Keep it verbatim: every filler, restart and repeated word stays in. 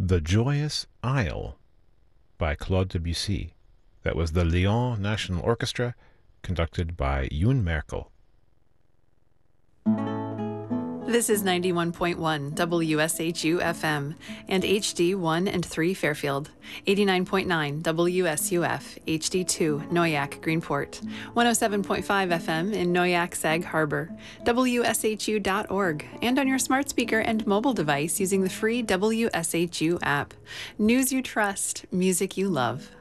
The Joyous Isle by Claude Debussy. That was the Lyon National Orchestra, conducted by Youn Merkel. This is ninety-one point one W S H U F M and H D one and three Fairfield, eighty-nine point nine W S U F, H D two Noyac Greenport, one oh seven point five F M in Noyac Sag Harbor, W S H U dot org, and on your smart speaker and mobile device using the free W S H U app. News you trust, music you love.